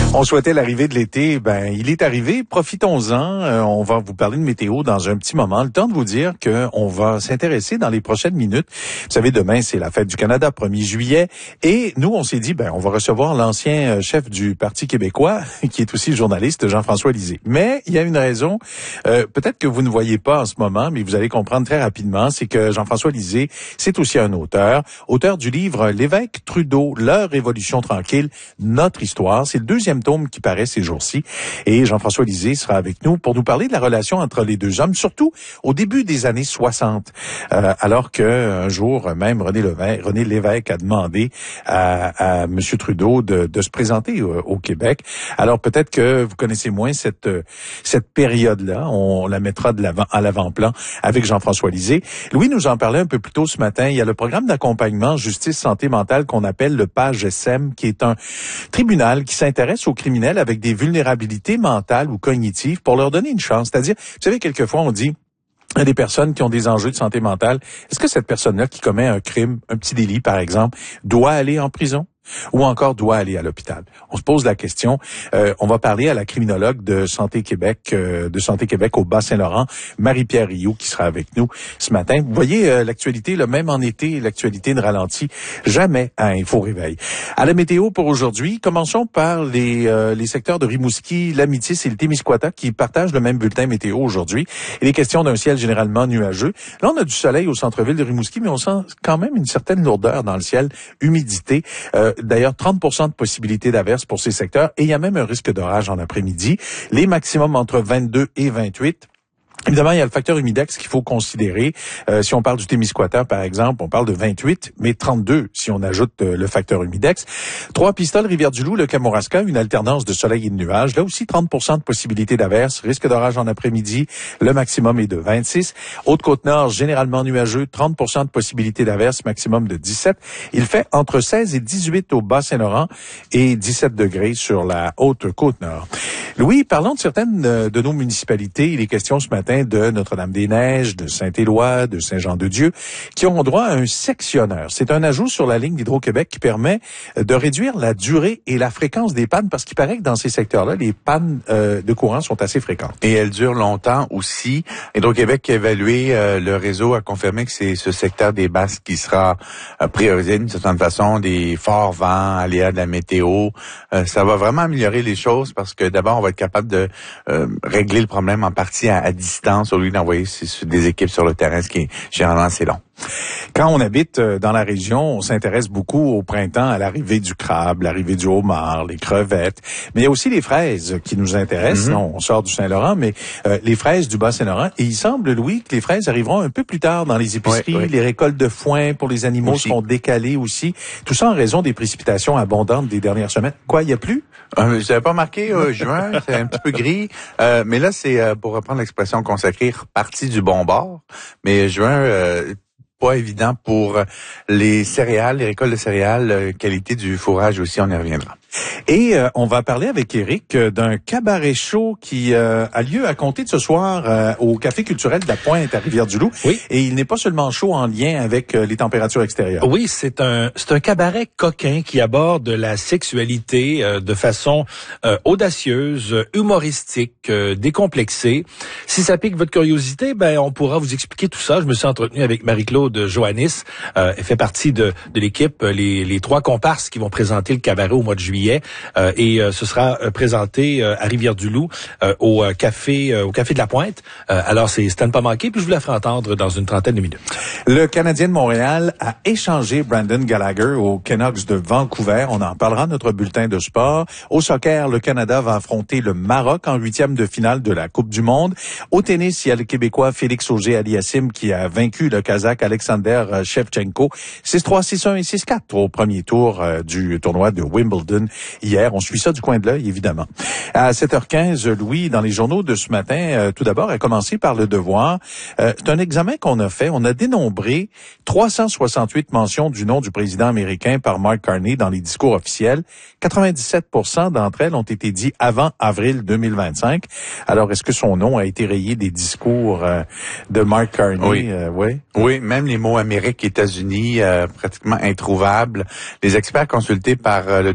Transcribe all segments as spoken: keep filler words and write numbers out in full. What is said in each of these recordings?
On souhaitait l'arrivée de l'été, ben il est arrivé, profitons-en. Euh, on va vous parler de météo dans un petit moment. Le temps de vous dire qu'on va s'intéresser dans les prochaines minutes. Vous savez, demain, c'est la fête du Canada, premier juillet. Et nous, on s'est dit, ben on va recevoir l'ancien chef du Parti québécois, qui est aussi journaliste, Jean-François Lisée. Mais il y a une raison, euh, peut-être que vous ne voyez pas en ce moment, mais vous allez comprendre très rapidement, c'est que Jean-François Lisée, c'est aussi un auteur, auteur du livre L'évêque Trudeau, leur révolution tranquille, notre histoire. C'est le deuxième tome qui paraît ces jours-ci. Et Jean-François Lisée sera avec nous pour nous parler de la relation entre les deux hommes, surtout au début des années soixante, euh, alors qu'un jour, même René Lévesque, René Lévesque a demandé à, à M. Trudeau de, de se présenter au, au Québec. Alors peut-être que vous connaissez moins cette, cette période-là. On la mettra de l'avant, à l'avant-plan avec Jean-François Lisée. Louis nous en parlait un peu plus tôt ce matin. Il y a le programme d'accompagnement justice santé mentale qu'on appelle le P A G S E M, qui est un tribunal qui s'intéresse aux criminels avec des vulnérabilités mentales ou cognitives pour leur donner une chance. C'est-à-dire, vous savez, quelquefois on dit à des personnes qui ont des enjeux de santé mentale, est-ce que cette personne-là qui commet un crime, un petit délit par exemple, doit aller en prison? Ou encore doit aller à l'hôpital. On se pose la question. Euh, on va parler à la criminologue de Santé Québec, euh, de Santé Québec au Bas-Saint-Laurent, Marie-Pierre Rioux, qui sera avec nous ce matin. Vous voyez, euh, l'actualité, là, même en été, l'actualité ne ralentit jamais à Info Réveil. À la météo pour aujourd'hui, commençons par les, euh, les secteurs de Rimouski, l'Amitié et le Témiscouata qui partagent le même bulletin météo aujourd'hui. Il est question d'un ciel généralement nuageux. Là, on a du soleil au centre-ville de Rimouski, mais on sent quand même une certaine lourdeur dans le ciel, humidité. Euh, D'ailleurs, trente pour cent de possibilités d'averses pour ces secteurs et il y a même un risque d'orage en après-midi. Les maximums entre vingt-deux et vingt-huit. Évidemment, il y a le facteur humidex qu'il faut considérer. Euh, si on parle du Témiscouata, par exemple, on parle de vingt-huit, mais trente-deux si on ajoute euh, le facteur humidex. Trois-Pistoles, Rivière-du-Loup, le Kamouraska, une alternance de soleil et de nuages. Là aussi, trente pour cent de possibilités d'averses, risque d'orage en après-midi. Le maximum est de vingt-six. Haute-Côte-Nord, généralement nuageux, trente pour cent de possibilités d'averses, maximum de dix-sept. Il fait entre seize et dix-huit au Bas-Saint-Laurent et dix-sept degrés sur la Haute-Côte-Nord. Louis, parlons de certaines de nos municipalités. Il est question ce matin de Notre-Dame-des-Neiges, de Saint-Éloi, de Saint-Jean-de-Dieu, qui ont droit à un sectionneur. C'est un ajout sur la ligne d'Hydro-Québec qui permet de réduire la durée et la fréquence des pannes, parce qu'il paraît que dans ces secteurs-là, les pannes euh, de courant sont assez fréquentes. Et elles durent longtemps aussi. Hydro-Québec qui a évalué euh, le réseau a confirmé que c'est ce secteur des Basses qui sera euh, priorisé d'une certaine façon, des forts vents, aléas de la météo. Euh, ça va vraiment améliorer les choses parce que d'abord, on va être capable de euh, régler le problème en partie à, à distance au lieu d'envoyer des équipes sur le terrain, ce qui est généralement assez long. Quand on habite dans la région, on s'intéresse beaucoup au printemps à l'arrivée du crabe, l'arrivée du homard, les crevettes. Mais il y a aussi les fraises qui nous intéressent. Mm-hmm. Non, on sort du Saint-Laurent, mais euh, les fraises du Bas-Saint-Laurent. Et il semble, Louis, que les fraises arriveront un peu plus tard dans les épiceries. Oui, oui. Les récoltes de foin pour les animaux aussi seront décalées aussi. Tout ça en raison des précipitations abondantes des dernières semaines. Quoi, il n'y a plus? Euh, j'avais pas marqué euh, juin, c'est un petit peu gris. Euh, mais là, c'est, euh, pour reprendre l'expression consacrée, reparti du bon bord. Mais juin... Euh, pas évident pour les céréales, les récoltes de céréales, euh, qualité du fourrage aussi, on y reviendra. Et euh, on va parler avec Éric euh, d'un cabaret chaud qui euh, a lieu à compter de ce soir euh, au Café culturel de la Pointe à Rivière-du-Loup. Oui. Et il n'est pas seulement chaud en lien avec euh, les températures extérieures. Oui, c'est un c'est un cabaret coquin qui aborde la sexualité euh, de façon euh, audacieuse, humoristique, euh, décomplexée. Si ça pique votre curiosité, ben on pourra vous expliquer tout ça. Je me suis entretenu avec Marie-Claude Joannis. Euh, elle fait partie de de l'équipe, les les trois comparses qui vont présenter le cabaret au mois de juillet. Euh, et euh, ce sera euh, présenté euh, à Rivière-du-Loup euh, au euh, café euh, au café de la Pointe. Euh, alors c'est c'est à ne pas manquer, puis je vous la ferai entendre dans une trentaine de minutes. Le Canadien de Montréal a échangé Brandon Gallagher aux Canucks de Vancouver. On en parlera dans notre bulletin de sport. Au soccer, le Canada va affronter le Maroc en huitième de finale de la Coupe du Monde. Au tennis, il y a le Québécois Félix Auger-Aliassime qui a vaincu le Kazakh Alexander Shevchenko six trois, six un et six quatre au premier tour euh, du tournoi de Wimbledon hier. On suit ça du coin de l'œil, évidemment. À sept heures quinze, Louis, dans les journaux de ce matin, euh, tout d'abord, a commencé par Le Devoir. Euh, c'est un examen qu'on a fait. On a dénombré trois cent soixante-huit mentions du nom du président américain par Mark Carney dans les discours officiels. quatre-vingt-dix-sept pour cent d'entre elles ont été dites avant avril deux mille vingt-cinq. Alors, est-ce que son nom a été rayé des discours euh, de Mark Carney? Oui. Euh, oui. Oui, même les mots Amérique, États-Unis, euh, pratiquement introuvables. Les experts consultés par euh, Le Devoir expliquent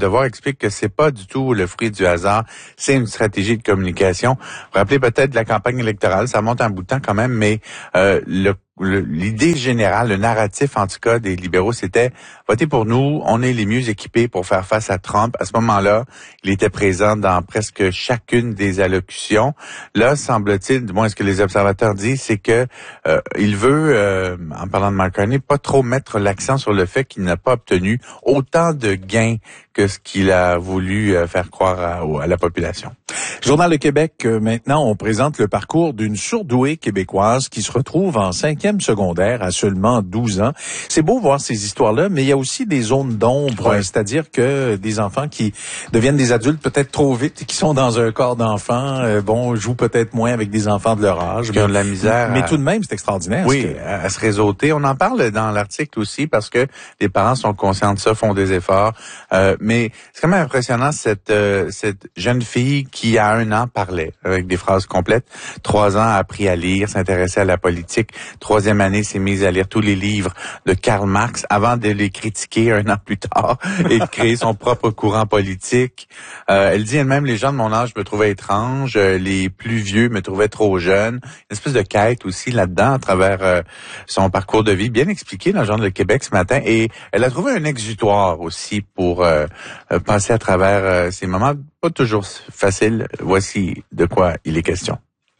explique que c'est pas du tout le fruit du hasard, c'est une stratégie de communication. Vous vous rappelez peut-être de la campagne électorale, ça monte un bout de temps quand même, mais euh, le Le, l'idée générale, le narratif en tout cas des libéraux, c'était votez pour nous, on est les mieux équipés pour faire face à Trump. À ce moment-là, il était présent dans presque chacune des allocutions. Là, semble-t-il, du moins ce que les observateurs disent, c'est que euh, il veut, euh, en parlant de Mark Carney, pas trop mettre l'accent sur le fait qu'il n'a pas obtenu autant de gains que ce qu'il a voulu euh, faire croire à, à la population. Journal de Québec, euh, maintenant, on présente le parcours d'une surdouée québécoise qui se retrouve en cinquième secondaire à seulement douze ans. C'est beau voir ces histoires-là, mais il y a aussi des zones d'ombre, ouais. C'est-à-dire que des enfants qui deviennent des adultes peut-être trop vite et qui sont dans un corps d'enfant, euh, bon, jouent peut-être moins avec des enfants de leur âge. Qui ont de la misère. Mais à... tout de même, c'est extraordinaire. Oui, que... à, à se réseauter. On en parle dans l'article aussi parce que les parents sont conscients de ça, font des efforts. Euh, mais c'est quand même impressionnant cette euh, cette jeune fille qui à un an parlait avec des phrases complètes. Trois ans a appris à lire, s'intéressait à la politique. Troisième année s'est mise à lire tous les livres de Karl Marx avant de les critiquer un an plus tard et de créer son propre courant politique. Euh, elle dit elle-même, les gens de mon âge me trouvaient étrange, les plus vieux me trouvaient trop jeune. Une espèce de quête aussi là-dedans à travers euh, son parcours de vie, bien expliqué dans le Journal de Québec ce matin. Et elle a trouvé un exutoire aussi pour euh, passer à travers euh, ces moments pas toujours faciles. Voici de quoi il est question.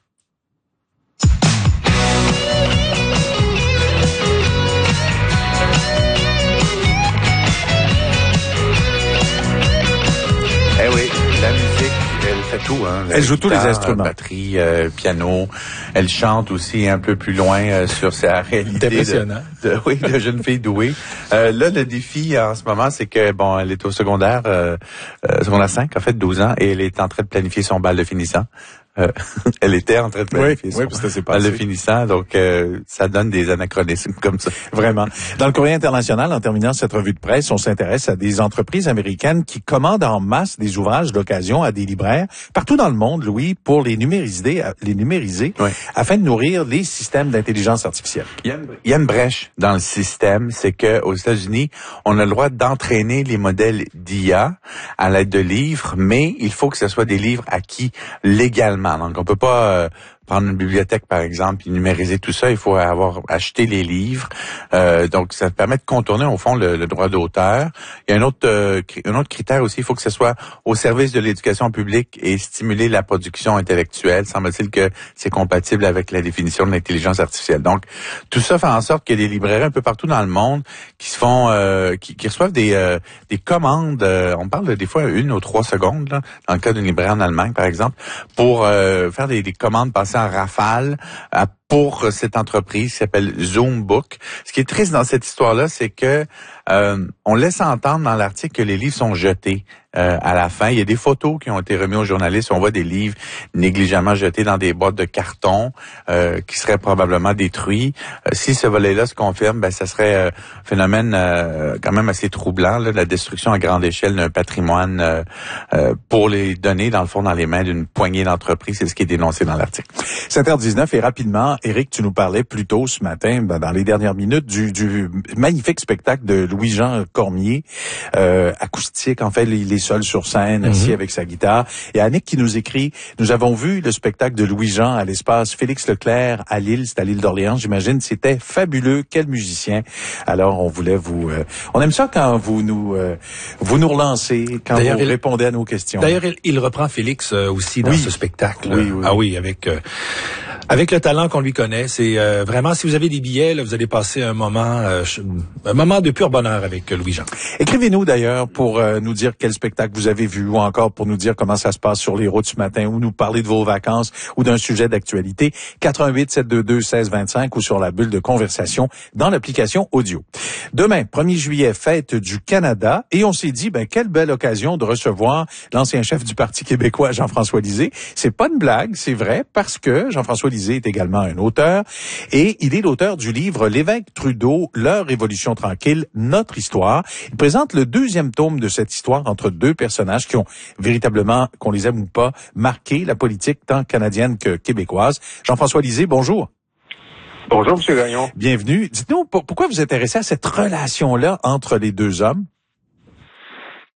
Eh oui, la musique, elle fait tout. Hein, elle joue guitare, tous les instruments. Batterie, euh, piano. Elle chante aussi un peu plus loin euh, sur sa réalité. Impressionnant. De, de, oui, de jeune fille douée. Euh, là, le défi en ce moment, c'est que, bon, elle est au secondaire, euh, euh, secondaire cinq, en fait, douze ans, et elle est en train de planifier son bal de finissant. Euh, elle était en train de planifier oui, son oui, bal de finissant, donc euh, ça donne des anachronismes comme ça. Vraiment. Dans le Courrier international, en terminant cette revue de presse, on s'intéresse à des entreprises américaines qui commandent en masse des ouvrages d'occasion à des libraires partout dans le monde, Louis, pour les numériser, les numériser oui. afin de nourrir les systèmes d'intelligence artificielle. Il y a une, il y a une brèche dans le système, c'est que aux États-Unis, on a le droit d'entraîner les modèles d'I A à l'aide de livres, mais il faut que ce soit des livres acquis légalement. Donc, on peut pas euh, prendre une bibliothèque, par exemple, et numériser tout ça. Il faut avoir acheté les livres. Euh, donc, ça permet de contourner, au fond, le, le droit d'auteur. Il y a un autre, euh, un autre critère aussi. Il faut que ce soit au service de l'éducation publique et stimuler la production intellectuelle. Semble-t-il que c'est compatible avec la définition de l'intelligence artificielle. Donc, tout ça fait en sorte qu'il y a des librairies un peu partout dans le monde qui se font, euh, qui, qui reçoivent des, euh, des commandes. Euh, on parle de, des fois une ou trois secondes, là, dans le cas d'une librairie en Allemagne, par exemple, pour euh, faire des, des commandes passées en rafale à pour cette entreprise qui s'appelle Zoombook. Ce qui est triste dans cette histoire-là, c'est que euh, on laisse entendre dans l'article que les livres sont jetés euh, à la fin. Il y a des photos qui ont été remises aux journalistes. On voit des livres négligemment jetés dans des boîtes de carton euh, qui seraient probablement détruits. Euh, si ce volet-là se confirme, ben ça serait un euh, phénomène euh, quand même assez troublant, là, la destruction à grande échelle d'un patrimoine euh, euh, pour les donner, dans le fond, dans les mains d'une poignée d'entreprises. C'est ce qui est dénoncé dans l'article. sept heures dix-neuf et rapidement, Éric, tu nous parlais plus tôt ce matin, ben, dans les dernières minutes, du, du magnifique spectacle de Louis-Jean Cormier, euh, acoustique. En fait, il est seul sur scène, assis mm-hmm. avec sa guitare. Et Annick qui nous écrit, nous avons vu le spectacle de Louis-Jean à l'espace Félix Leclerc à Lille, c'est à l'île d'Orléans, j'imagine. C'était fabuleux, quel musicien. Alors, on voulait vous... Euh, on aime ça quand vous nous euh, vous nous relancez, quand d'ailleurs, vous il, répondez à nos questions. D'ailleurs, il, il reprend Félix euh, aussi dans oui. ce spectacle. Oui, oui. Ah oui, avec... Euh, Avec le talent qu'on lui connaît, c'est euh, vraiment, si vous avez des billets, là, vous allez passer un moment euh, un moment de pur bonheur avec euh, Louis-Jean. Écrivez-nous d'ailleurs pour euh, nous dire quel spectacle vous avez vu ou encore pour nous dire comment ça se passe sur les routes ce matin ou nous parler de vos vacances ou d'un sujet d'actualité. quatre un huit, sept deux deux, un six deux cinq ou sur la bulle de conversation dans l'application audio. Demain, premier juillet, fête du Canada et on s'est dit, ben quelle belle occasion de recevoir l'ancien chef du Parti québécois, Jean-François Lisée. C'est pas une blague, c'est vrai, parce que Jean-François Lisée est également un auteur et il est l'auteur du livre L'évêque Trudeau, leur révolution tranquille, notre histoire. Il présente le deuxième tome de cette histoire entre deux personnages qui ont véritablement, qu'on les aime ou pas, marqué la politique tant canadienne que québécoise. Jean-François Lisée, bonjour. Bonjour, M. Gagnon. Bienvenue. Dites-nous, pourquoi vous êtes intéressé à cette relation-là entre les deux hommes?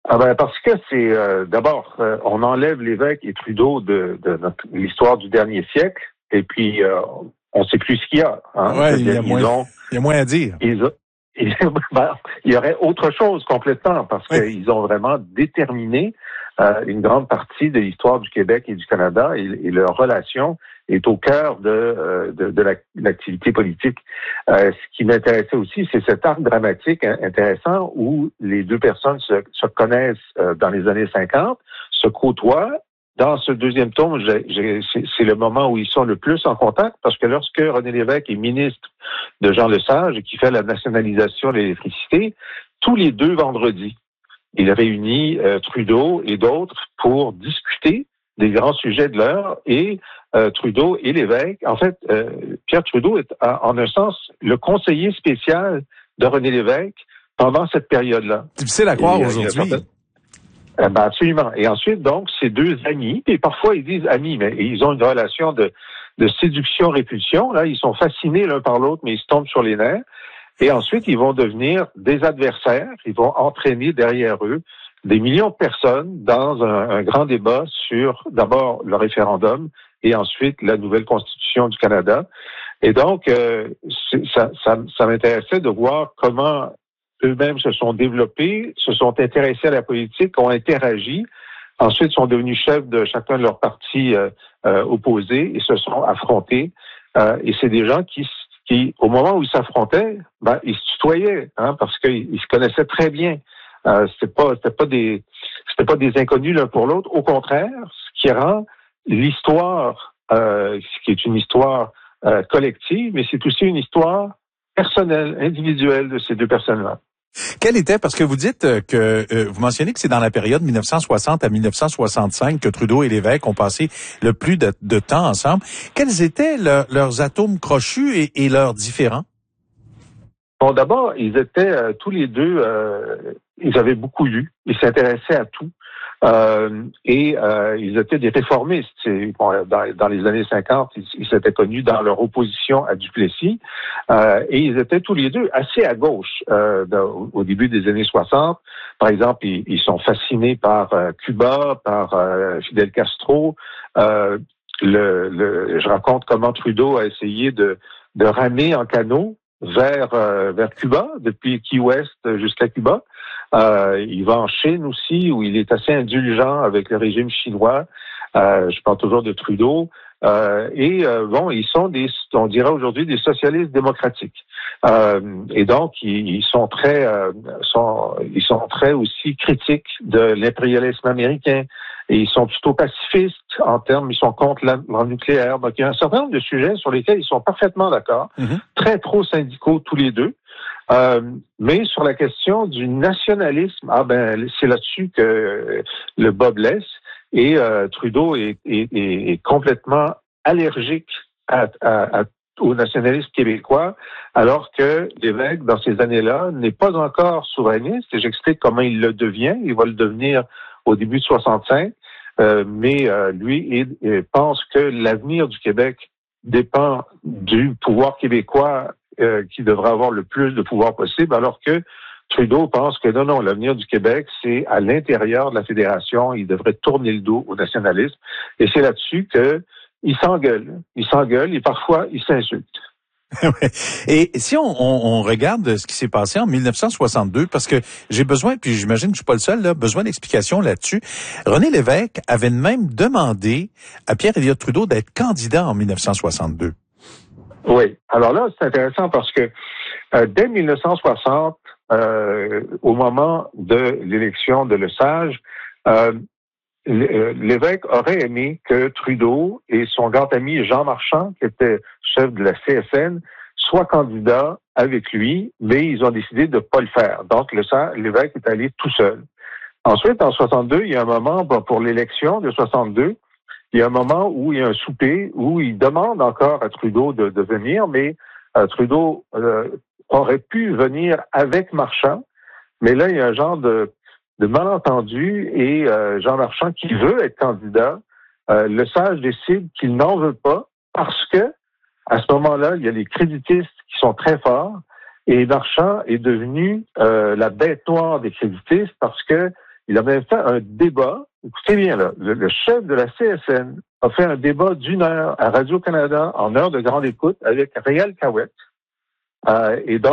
Ah ben parce que c'est euh, d'abord euh, on enlève l'évêque et Trudeau de, de notre, l'histoire du dernier siècle et puis euh, on sait plus ce qu'il y a. Hein? Ouais, il y a Ils moins, ont, il y a moins à dire. ils ont, ils, ben, il y aurait autre chose complètement parce Oui. qu'ils ont vraiment déterminé euh, une grande partie de l'histoire du Québec et du Canada et, et leur relation est au cœur de, euh, de, de l'activité politique. Euh, ce qui m'intéressait aussi, c'est cet arc dramatique intéressant où les deux personnes se, se connaissent euh, dans les années cinquante, se côtoient. Dans ce deuxième tome, j'ai, j'ai, c'est, c'est le moment où ils sont le plus en contact parce que lorsque René Lévesque est ministre de Jean Lesage et qui fait la nationalisation de l'électricité, tous les deux vendredis, il réunit euh, Trudeau et d'autres pour discuter des grands sujets de l'heure et euh, Trudeau et Lévesque. En fait, euh, Pierre Trudeau est en un sens le conseiller spécial de René Lévesque pendant cette période-là. Difficile à croire et, aujourd'hui. Euh, euh, ben absolument. Et ensuite, donc, ces deux amis, et parfois ils disent amis, mais ils ont une relation de, de séduction-répulsion. Là, ils sont fascinés l'un par l'autre, mais ils se tombent sur les nerfs. Et ensuite, ils vont devenir des adversaires. Ils vont entraîner derrière eux des millions de personnes dans un, un grand débat sur d'abord le référendum et ensuite la nouvelle constitution du Canada. Et donc, euh, ça, ça, ça m'intéressait de voir comment eux-mêmes se sont développés, se sont intéressés à la politique, ont interagi, ensuite sont devenus chefs de chacun de leurs partis euh, euh, opposés et se sont affrontés. Euh, et c'est des gens qui, qui, au moment où ils s'affrontaient, ben, ils se tutoyaient, hein, parce qu'ils ils se connaissaient très bien. Euh, c'était pas, c'était pas des, c'était pas des inconnus l'un pour l'autre. Au contraire, ce qui rend l'histoire, euh, ce qui est une histoire euh, collective, mais c'est aussi une histoire personnelle, individuelle de ces deux personnes-là. Quel était, parce que vous dites que, euh, vous mentionnez que c'est dans la période dix-neuf cent soixante à dix-neuf cent soixante-cinq que Trudeau et Lévesque ont passé le plus de, de temps ensemble. Quels étaient leur, leurs atomes crochus et, et leurs différends? Bon, d'abord, ils étaient euh, tous les deux, euh, ils avaient beaucoup lu, ils s'intéressaient à tout. Euh, et euh, ils étaient des réformistes. Bon, dans, dans les années cinquante, ils, ils s'étaient connus dans leur opposition à Duplessis. Euh, et ils étaient tous les deux assez à gauche euh, dans, au début des années soixante. Par exemple, ils, ils sont fascinés par euh, Cuba, par euh, Fidel Castro. Euh, le, le, je raconte comment Trudeau a essayé de, de ramer en canot vers euh, vers Cuba, depuis Key West jusqu'à Cuba. Euh, il va en Chine aussi, où il est assez indulgent avec le régime chinois. Euh, je parle toujours de Trudeau. Euh, et euh, bon, ils sont des, on dirait aujourd'hui, des socialistes démocratiques. Euh, et donc, ils, ils sont très, euh, sont, ils sont très aussi critiques de l'impérialisme américain. Et ils sont plutôt pacifistes en termes, ils sont contre la, la nucléaire. Donc, il y a un certain nombre de sujets sur lesquels ils sont parfaitement d'accord, mm-hmm. très pro-syndicaux tous les deux. Euh, mais sur la question du nationalisme, ah ben c'est là-dessus que le bas blesse. Et euh, Trudeau est, est, est complètement allergique à, à, à, au nationalisme québécois, alors que Lévesque, dans ces années-là, n'est pas encore souverainiste. Et j'explique comment il le devient. Il va le devenir au début de soixante-cinq. Euh, mais euh, lui il, il pense que l'avenir du Québec dépend du pouvoir québécois euh, qui devra avoir le plus de pouvoir possible, alors que Trudeau pense que non, non, l'avenir du Québec, c'est à l'intérieur de la fédération. Il devrait tourner le dos au nationalisme. Et c'est là-dessus qu'il s'engueule. Il s'engueule et parfois, il s'insulte. Et si on, on, on regarde ce qui s'est passé en dix-neuf cent soixante-deux, parce que j'ai besoin, puis j'imagine que je suis pas le seul, là, besoin d'explications là-dessus. René Lévesque avait même demandé à Pierre Elliott Trudeau d'être candidat en dix-neuf cent soixante-deux. Oui. Alors là, c'est intéressant parce que euh, dès dix-neuf cent soixante, euh, au moment de l'élection de Lesage, euh, Lévesque aurait aimé que Trudeau et son grand ami Jean Marchand, qui était chef de la C S N, soient candidats avec lui, mais ils ont décidé de ne pas le faire. Donc, Lévesque est allé tout seul. Ensuite, en soixante-deux, il y a un moment, bon, pour l'élection de soixante-deux, il y a un moment où il y a un souper où il demande encore à Trudeau de, de venir, mais euh, Trudeau euh, aurait pu venir avec Marchand, mais là, il y a un genre de de malentendu et euh, Jean Marchand qui veut être candidat, euh, Lesage décide qu'il n'en veut pas parce que à ce moment-là, il y a les créditistes qui sont très forts et Marchand est devenu euh, la bête noire des créditistes parce que il avait fait un débat. Écoutez bien, là, le, le chef de la C S N a fait un débat d'une heure à Radio-Canada en heure de grande écoute avec Réal Cahouette. Euh, et donc,